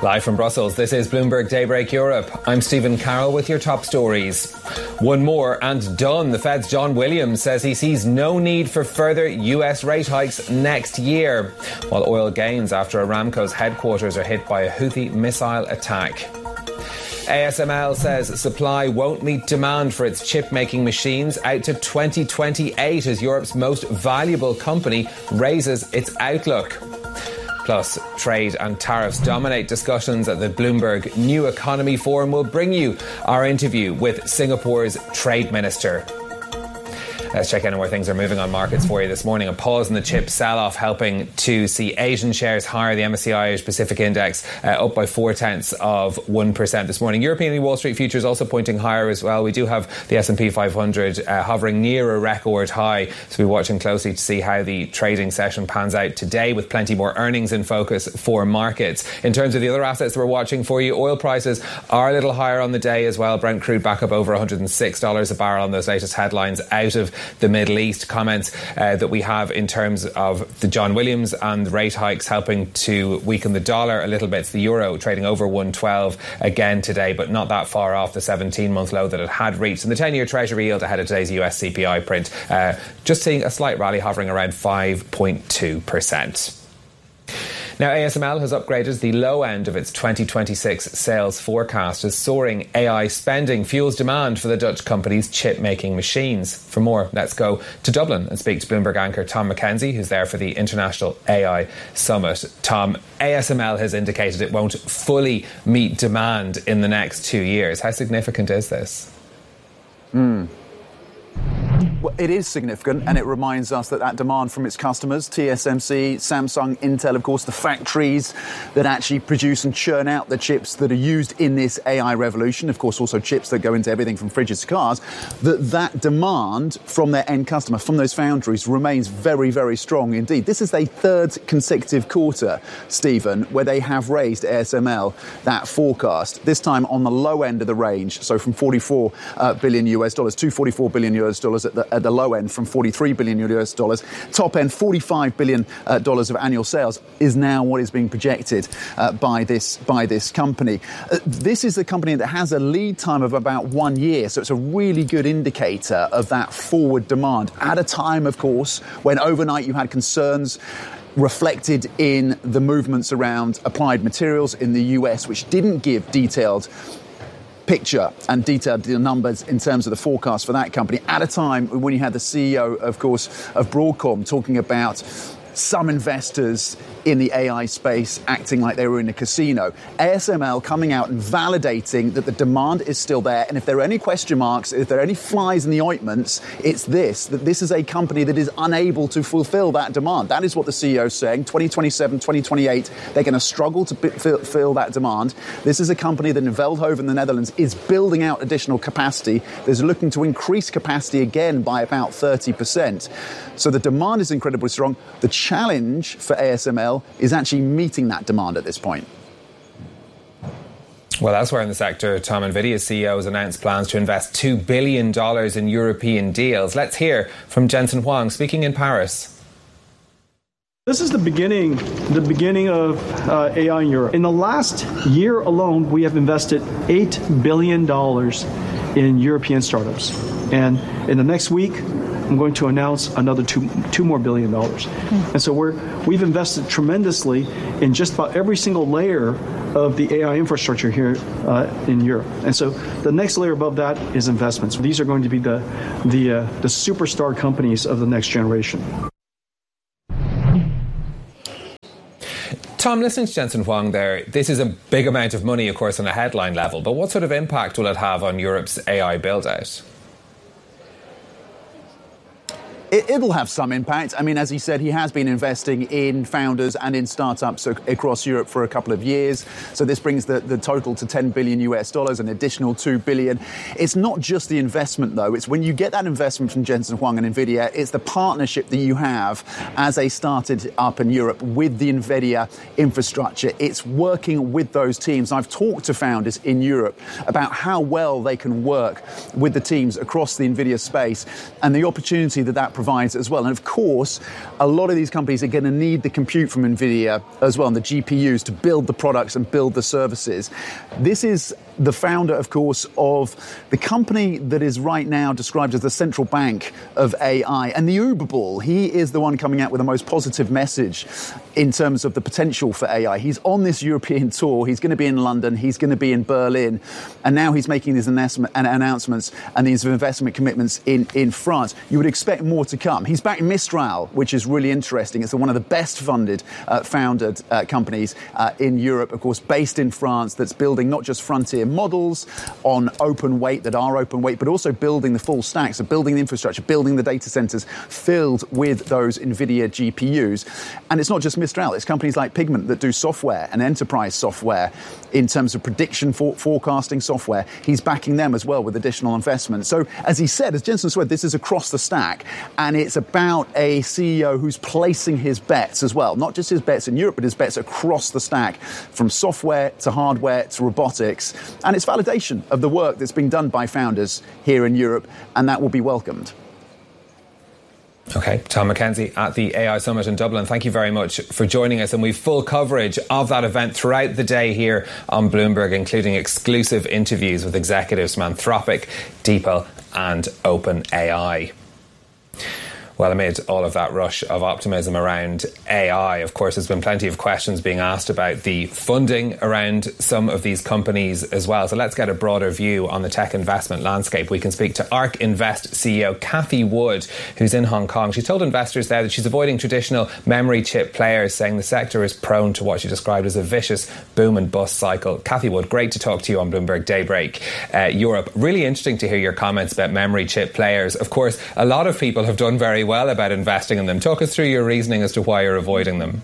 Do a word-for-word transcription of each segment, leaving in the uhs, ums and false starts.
Live from Brussels, this is Bloomberg Daybreak Europe. I'm Stephen Carroll with your top stories. One more and done. The Fed's John Williams says he sees no need for further U S rate hikes next year, while oil gains after Aramco's headquarters are hit by a Houthi missile attack. A S M L says supply won't meet demand for its chip-making machines out to twenty twenty-eight as Europe's most valuable company raises its outlook. Plus, trade and tariffs dominate discussions at the Bloomberg New Economy Forum. We'll bring you our interview with Singapore's trade minister. Let's check in on where things are moving on markets for you this morning. A pause in the chip sell-off helping to see Asian shares higher. The M S C I Asia Pacific Index uh, up by four-tenths of one percent this morning. European Wall Street futures also pointing higher as well. We do have the S and P five hundred uh, hovering near a record high, so we're watching closely to see how the trading session pans out today, with plenty more earnings in focus for markets. In terms of the other assets that we're watching for you, oil prices are a little higher on the day as well. Brent crude back up over one hundred six dollars a barrel on those latest headlines out of the Middle East. Comments uh, that we have in terms of the John Williams and rate hikes helping to weaken the dollar a little bit. The euro trading over one twelve again today, but not that far off the seventeen-month low that it had reached. And the ten-year Treasury yield ahead of today's U S C P I print, uh, just seeing a slight rally hovering around five point two percent. Now, A S M L has upgraded the low end of its twenty twenty-six sales forecast as soaring A I spending fuels demand for the Dutch company's chip-making machines. For more, let's go to Dublin and speak to Bloomberg anchor Tom McKenzie, who's there for the International A I Summit. Tom, A S M L has indicated it won't fully meet demand in the next two years. How significant is this? Hmm. Well, it is significant, and it reminds us that that demand from its customers, T S M C, Samsung, Intel, of course, the factories that actually produce and churn out the chips that are used in this A I revolution, of course, also chips that go into everything from fridges to cars, that that demand from their end customer, from those foundries, remains very, very strong indeed. This is their third consecutive quarter, Stephen, where they have raised A S M L that forecast, this time on the low end of the range, so from forty-four uh, billion U S dollars to forty-four billion U S dollars at the at the low end, from forty-three billion U S dollars. Top end, forty-five billion dollars uh, of annual sales is now what is being projected uh, by this by this company. Uh, this is a company that has a lead time of about one year, so it's a really good indicator of that forward demand at a time, of course, when overnight you had concerns reflected in the movements around Applied Materials in the U S, which didn't give detailed picture and detailed numbers in terms of the forecast for that company at a time when you had the C E O, of course, of Broadcom talking about some investors in the A I space acting like they were in a casino. A S M L coming out and validating that the demand is still there, and if there are any question marks, if there are any flies in the ointments, it's this, that this is a company that is unable to fulfill that demand. That is what the C E O is saying. twenty twenty-seven, twenty twenty-eight, they're going to struggle to fill that demand. This is a company that in Veldhoven, the Netherlands, is building out additional capacity. They're looking to increase capacity again by about thirty percent. So the demand is incredibly strong. The challenge for A S M L is actually meeting that demand at this point. Well, elsewhere in the sector, Tom, NVIDIA's C E O has announced plans to invest two billion dollars in European deals. Let's hear from Jensen Huang, speaking in Paris. This is the beginning, the beginning of uh, A I in Europe. In the last year alone, we have invested eight billion dollars in European startups. And in the next week, I'm going to announce another two, two more billion dollars. Mm. And so we're, we've invested tremendously in just about every single layer of the A I infrastructure here uh, in Europe. And so the next layer above that is investments. These are going to be the, the, uh, the superstar companies of the next generation. Tom, listening to Jensen Huang there, this is a big amount of money, of course, on a headline level, but what sort of impact will it have on Europe's A I build-out? It, it'll have some impact. I mean, as he said, he has been investing in founders and in startups across Europe for a couple of years. So this brings the, the total to ten billion U S dollars, an additional two billion. It's not just the investment, though. It's when you get that investment from Jensen Huang and NVIDIA, it's the partnership that you have as a started up in Europe with the NVIDIA infrastructure. It's working with those teams. I've talked to founders in Europe about how well they can work with the teams across the NVIDIA space and the opportunity that that provides provides as well. And of course, a lot of these companies are going to need the compute from NVIDIA as well, and the G P Us to build the products and build the services. This is the founder, of course, of the company that is right now described as the central bank of A I, and the Uber Bull. He is the one coming out with the most positive message in terms of the potential for A I. He's on this European tour. He's going to be in London. He's going to be in Berlin. And now he's making these announcements and these investment commitments in, in France. You would expect more to come. He's backed Mistral, which is really interesting. It's one of the best funded, uh, founded uh, companies uh, in Europe, of course, based in France, that's building not just frontier models on open weight that are open weight, but also building the full stack, so building the infrastructure, building the data centers filled with those NVIDIA G P Us. And it's not just Mistral, it's companies like Pigment that do software and enterprise software in terms of prediction for forecasting software. He's backing them as well with additional investment. So as he said, as Jensen said, this is across the stack, and it's about a C E O who's placing his bets as well, not just his bets in Europe, but his bets across the stack, from software to hardware to robotics. And it's validation of the work that's being done by founders here in Europe, and that will be welcomed. Okay, Tom Mackenzie at the A I Summit in Dublin. Thank you very much for joining us. And we've full coverage of that event throughout the day here on Bloomberg, including exclusive interviews with executives from Anthropic, DeepL and OpenAI. Well, amid all of that rush of optimism around A I, of course, there's been plenty of questions being asked about the funding around some of these companies as well. So let's get a broader view on the tech investment landscape. We can speak to ARK Invest C E O Cathie Wood, who's in Hong Kong. She told investors there that she's avoiding traditional memory chip players, saying the sector is prone to what she described as a vicious boom and bust cycle. Cathie Wood, great to talk to you on Bloomberg Daybreak uh, Europe. Really interesting to hear your comments about memory chip players. Of course, a lot of people have done very well about investing in them. Talk us through your reasoning as to why you're avoiding them.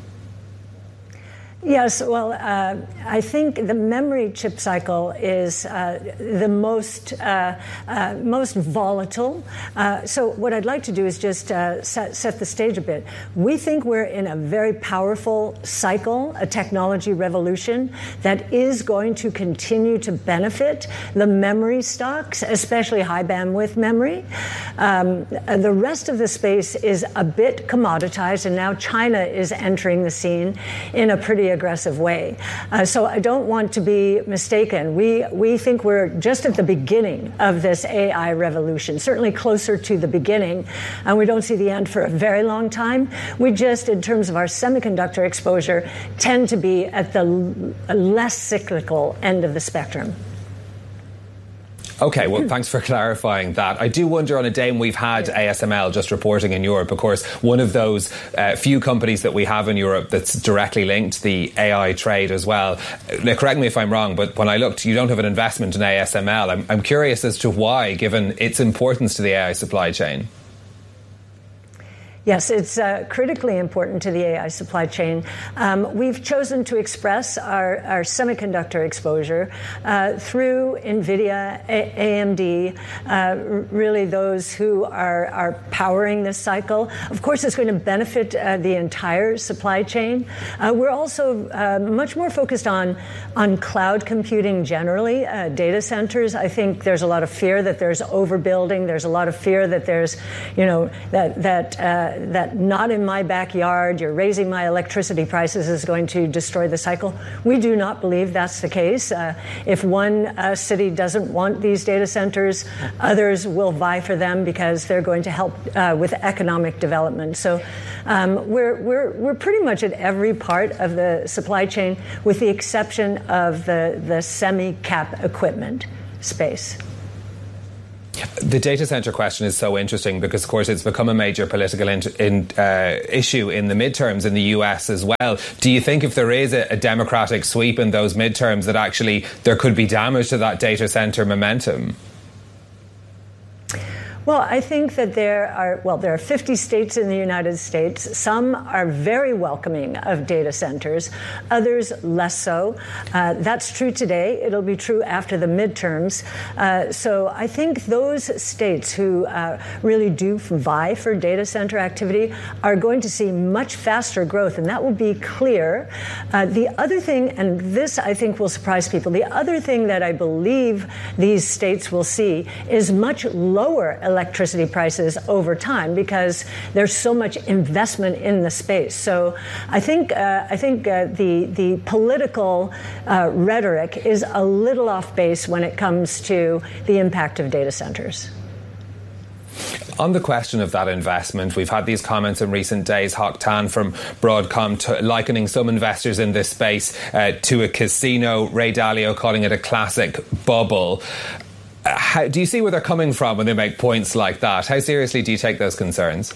Yes, well, uh, I think the memory chip cycle is uh, the most uh, uh, most volatile. Uh, so what I'd like to do is just uh, set, set the stage a bit. We think we're in a very powerful cycle, a technology revolution that is going to continue to benefit the memory stocks, especially high bandwidth memory. Um, the rest of the space is a bit commoditized, and now China is entering the scene in a pretty aggressive way. Uh, so I don't want to be mistaken. We we think we're just at the beginning of this A I revolution, certainly closer to the beginning, and we don't see the end for a very long time. We just, in terms of our semiconductor exposure, tend to be at the l- less cyclical end of the spectrum. Okay, well, thanks for clarifying that. I do wonder, on a day when we've had A S M L just reporting in Europe, of course, one of those uh, few companies that we have in Europe that's directly linked to the A I trade as well. Now, correct me if I'm wrong, but when I looked, you don't have an investment in A S M L. I'm, I'm curious as to why, given its importance to the A I supply chain. Yes, it's uh, critically important to the A I supply chain. Um, we've chosen to express our, our semiconductor exposure uh, through NVIDIA, A- AMD, uh, really those who are, are powering this cycle. Of course, it's going to benefit uh, the entire supply chain. Uh, we're also uh, much more focused on, on cloud computing generally, uh, data centers. I think there's a lot of fear that there's overbuilding. There's a lot of fear that there's, you know, that, that, uh, that not in my backyard, you're raising my electricity prices is going to destroy the cycle. We do not believe that's the case. Uh, if one uh, city doesn't want these data centers, others will vie for them because they're going to help uh, with economic development. So um, we're, we're, we're pretty much at every part of the supply chain with the exception of the, the semi-cap equipment space. The data center question is so interesting because, of course, it's become a major political in, in, uh, issue in the midterms in the U S as well. Do you think if there is a, a democratic sweep in those midterms that actually there could be damage to that data center momentum? Well, I think that there are, well, there are fifty states in the United States. Some are very welcoming of data centers, others less so. Uh, that's true today. It'll be true after the midterms. Uh, so I think those states who uh, really do vie for data center activity are going to see much faster growth, and that will be clear. Uh, the other thing, and this I think will surprise people, the other thing that I believe these states will see is much lower electricity electricity prices over time because there's so much investment in the space. So I think uh, I think uh, the the political uh, rhetoric is a little off base when it comes to the impact of data centers. On the question of that investment, we've had these comments in recent days. Hock Tan from Broadcom t- likening some investors in this space uh, to a casino. Ray Dalio calling it a classic bubble. Uh, how, do you see where they're coming from when they make points like that? How seriously do you take those concerns?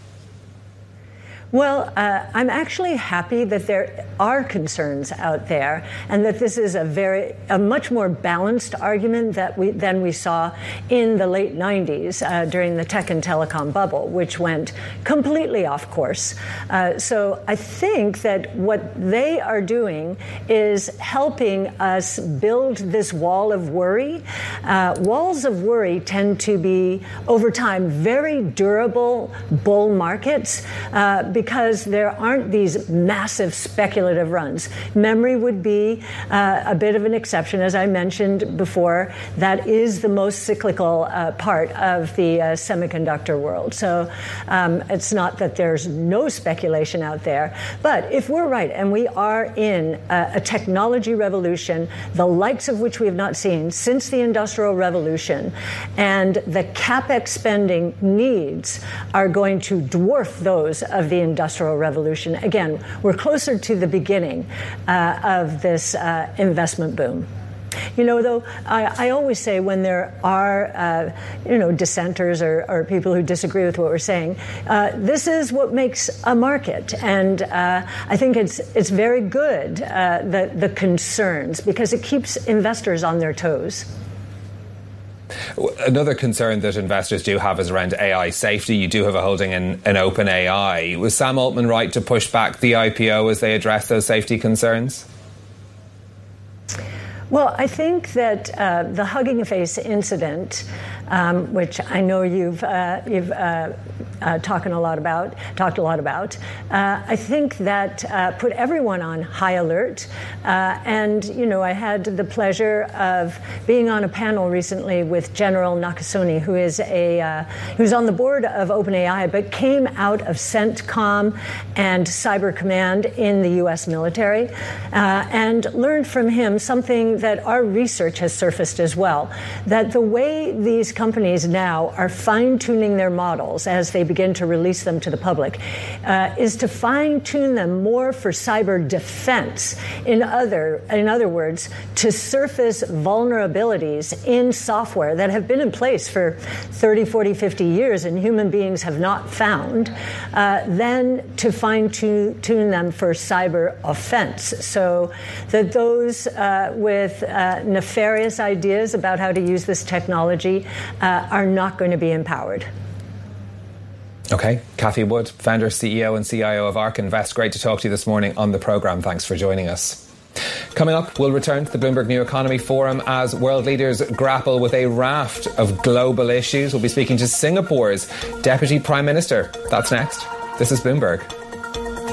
Well, uh, I'm actually happy that there are concerns out there and that this is a very, a much more balanced argument that we, than we saw in the late nineties uh, during the tech and telecom bubble, which went completely off course. Uh, so I think that what they are doing is helping us build this wall of worry. Uh, walls of worry tend to be, over time, very durable bull markets uh, because because there aren't these massive speculative runs. Memory would be uh, a bit of an exception, as I mentioned before. That is the most cyclical uh, part of the uh, semiconductor world. So um, it's not that there's no speculation out there. But if we're right, and we are in a, a technology revolution, the likes of which we have not seen since the Industrial Revolution, and the CapEx spending needs are going to dwarf those of the Industrial Revolution. Again, we're closer to the beginning uh, of this uh, investment boom. You know, though, I, I always say when there are, uh, you know, dissenters or, or people who disagree with what we're saying, uh, this is what makes a market. And uh, I think it's it's very good, uh, the, the concerns, because it keeps investors on their toes. Another concern that investors do have is around A I safety. You do have a holding in, in OpenAI. Was Sam Altman right to push back the I P O as they address those safety concerns? Well, I think that uh, the Hugging Face incident, um, which I know you've uh, you've uh, uh, talking a lot about, talked a lot about, uh, I think that uh, put everyone on high alert. Uh, and you know, I had the pleasure of being on a panel recently with General Nakasone, who is a uh, who's on the board of OpenAI, but came out of CENTCOM and Cyber Command in the U S military, uh, and learned from him something that our research has surfaced as well, that the way these companies now are fine-tuning their models as they begin to release them to the public uh, is to fine-tune them more for cyber defense. In other, in other words, to surface vulnerabilities in software that have been in place for thirty, forty, fifty years and human beings have not found, uh, then to fine-tune them for cyber offense. So that those uh, with With uh, nefarious ideas about how to use this technology uh, are not going to be empowered. Okay. Cathie Wood, founder, C E O and C I O of ARK Invest. Great to talk to you this morning on the programme. Thanks for joining us. Coming up, we'll return to the Bloomberg New Economy Forum as world leaders grapple with a raft of global issues. We'll be speaking to Singapore's Deputy Prime Minister. That's next. This is Bloomberg.